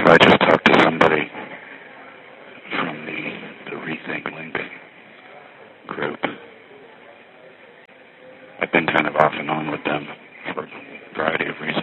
I just talked to somebody from the Rethink Link group. I've been kind of off and on with them for a variety of reasons.